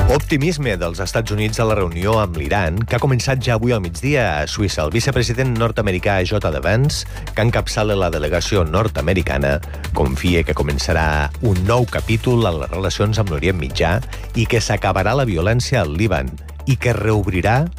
Optimisme dels Estats Units a la reunió amb l'Iran, que ha començat ja avui al migdia a Suïssa. El vicepresident nord-americà J.D. Vance, que encapçala la delegació nord-americana, confia que començarà un nou capítol en les relacions amb l'Orient Mitjà i que s'acabarà la violència al Líban i que reobrirà